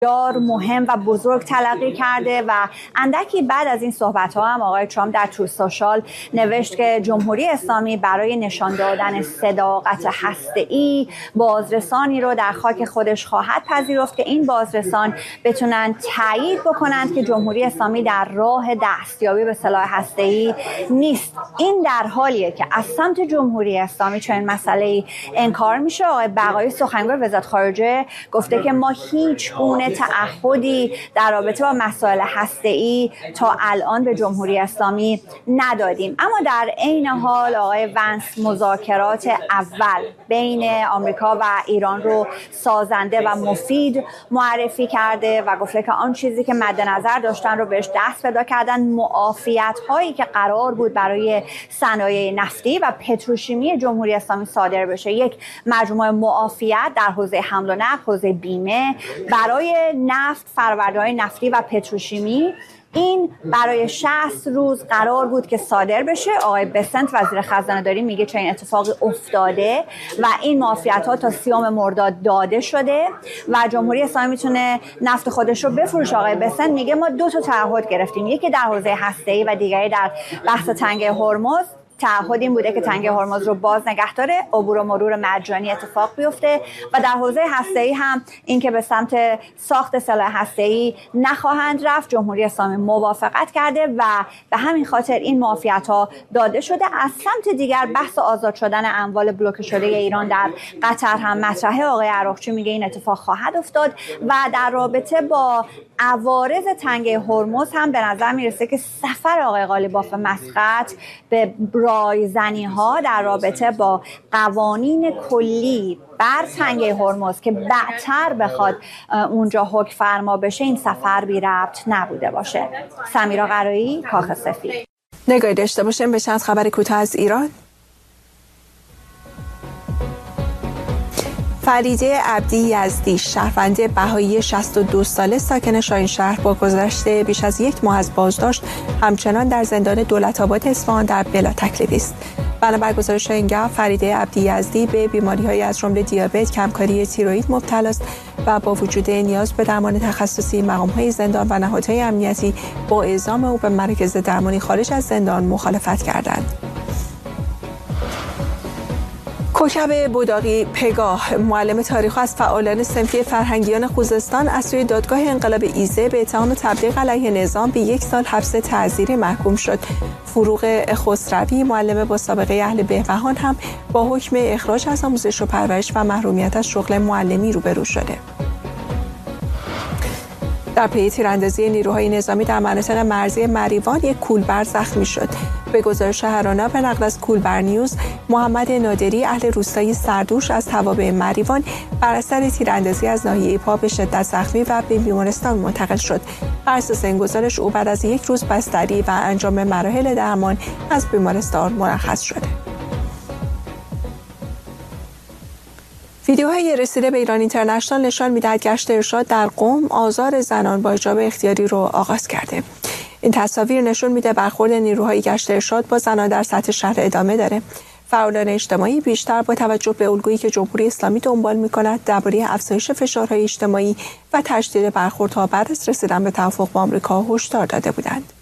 بسیار مهم و بزرگ تلقی کرده و اندکی بعد از این صحبت‌ها هم آقای ترامپ در تروث سوشال نوشت که جمهوری اسلامی برای نشان دادن صداقت هسته‌ای بازرسانی رو در خاک خودش خواهد پذیرفت که این بازرسان بتونن تایید بکنند که جمهوری اسلامی در راه دستیابی به سلاح هسته‌ای نیست. این در حالیه که از سمت جمهوری اسلامی چنین مسئله‌ای انکار میشه. آقای بقایی سخنگوی وزارت خارجه گفته که ما هیچ گونه تعهدی در رابطه با مسائل هسته‌ای تا الان به جمهوری اسلامی ندادیم. اما در عین حال آقای ونس مذاکرات اول بین آمریکا و ایران رو سازنده و مفید معرفی کرده و گفته که آن چیزی که مد نظر داشتن رو بهش دست پیدا کردن. معافیت هایی که قرار بود برای صنایع نفتی و پتروشیمی جمهوری اسلامی صادر بشه، یک مجموعه معافیت در حوزه حمل و نقل، حوزه بیمه برای نفت، فرآورده‌های نفتی و پتروشیمی، این برای 60 روز قرار بود که صادر بشه. آقای بسنت وزیر خزانه‌داری میگه چنین اتفاقی افتاده و این معافیت‌ها تا 30 مرداد داده شده و جمهوری اسلامی میتونه نفت خودش رو بفروشه. آقای بسنت میگه ما 2 تا تعهد گرفتیم، یکی در حوزه هسته‌ای و دیگری در بحث تنگه هرمز. تعهد این بوده که تنگه هرمز رو باز نگه داره، عبور و مرور مجانی اتفاق بیفته و در حوزه هسته‌ای هم این که به سمت ساخت سلاح هسته‌ای نخواهند رفت. جمهوری اسلامی موافقت کرده و به همین خاطر این معافیت‌ها داده شده. از سمت دیگر بحث آزاد شدن اموال بلوکه شده ایران در قطر هم مطرحه. آقای عراقچی میگه این اتفاق خواهد افتاد و در رابطه با عوارض تنگه هرمز هم به نظر میرسه که سفر آقای غالیباف مسقط به رایزنی ها در رابطه با قوانین کلی بر تنگه هرمز که بعدتر بخواد اونجا حکم فرما بشه، این سفر بی ربط نبوده باشه. سمیرا قرایی، کاخ سفید. نگاهی داشته باشیم به چند خبر کوتاه از ایران. فریده عبدی یزدی، شهروند بهایی 62 ساله ساکن شاهینشهر، با گذشت بیش از 1 ماه از بازداشت همچنان در زندان دولت‌آباد اصفهان در بلا تکلیف است. بنابر گزارش اینگاه، فریده عبدی یزدی به بیماری‌های از جمله دیابت، کمکاری تیروئید مبتلا است و با وجود نیاز به درمان تخصصی، مقام‌های زندان و نهادهای امنیتی با اعزام او به مراکز درمانی خارج از زندان مخالفت کردند. کوکب بوداقی پگاه، معلم تاریخ از فعالان صنفی فرهنگیان خوزستان، از سوی دادگاه انقلاب ایزه به اتهام تبلیغ علیه نظام به 1 سال حبس تعزیری محکوم شد. فروغ خسروی، معلم با سابقه اهل بهبهان، هم با حکم اخراج از آموزش و پرورش و محرومیت از شغل معلمی روبرو شده. در پی تیراندازی نیروهای نظامی در مناطق مرزی مریوان، یک کولبر زخمی شد. به گزارش هرانا به نقل از کولبر نیوز، محمد نادری، اهل روستای سردوش از توابع مریوان، بر اثر تیراندازی از ناحیه پا به شدت زخمی و به بیمارستان منتقل شد. بر اساس این گزارش او بعد از 1 روز بستری و انجام مراحل درمان از بیمارستان مرخص شده. ویدیوهای رسیده به ایران اینترنشنال نشان می‌دهد گشت ارشاد در قم آزار زنان با حجاب اختیاری رو آغاز کرده. این تصاویر نشون میده برخورد نیروهای گشت ارشاد با زنان در سطح شهر ادامه داره. فعالان اجتماعی بیشتر با توجه به الگویی که جمهوری اسلامی دنبال می‌کند درباره افزایش فشارهای اجتماعی و تشدید برخوردها بعد از رسیدن به توافق با آمریکا هشدار داده بودند.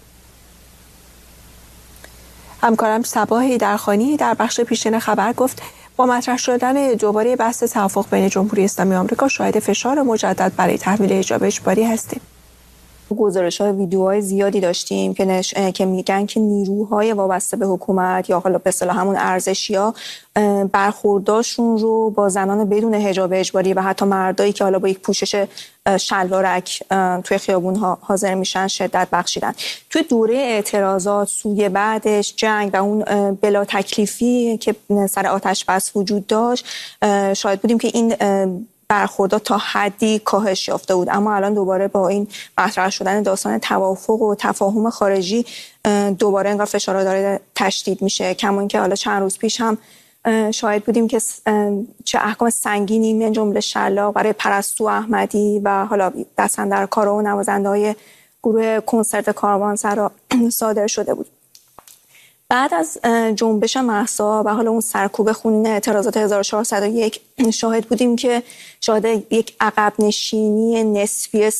همکارم صباح ایدرخانی در بخش پیشین خبر گفت با مطرح شدن دوباره بحث توافق بین جمهوری اسلامی و آمریکا شاهد فشار مجدد برای تحمیل حجاب اجباری هستیم. گزارش‌ها و ویدیوهای زیادی داشتیم که میگن که نیروهای وابسته به حکومت یا حالا به اصطلاح همون ارزشی‌ها برخورداشون رو با زنان بدون حجاب اجباری و حتی مردایی که حالا با یک پوشش شلوارک توی خیابون‌ها حاضر میشن شدت بخشیدن. توی دوره اعتراضات سوی بعدش جنگ و اون بلا تکلیفی که سر آتش بس وجود داشت، شاهد بودیم که این برخوردات تا حدی کاهش یافته بود، اما الان دوباره با این مطرح شدن داستان توافق و تفاهم خارجی دوباره انگار فشارها داره تشدید میشه. کما اینکه حالا چند روز پیش هم شاهد بودیم که چه احکام سنگینی من جمله شلاق برای پرستو احمدی و حالا دست‌اندرکارا و نوازنده‌های گروه کنسرت کاروانسرا صادر شده بود. بعد از جنبش مهسا و حالا اون سرکوب خونین اعتراضات 1401 شاهد بودیم که شاهد یک عقب نشینی نسبی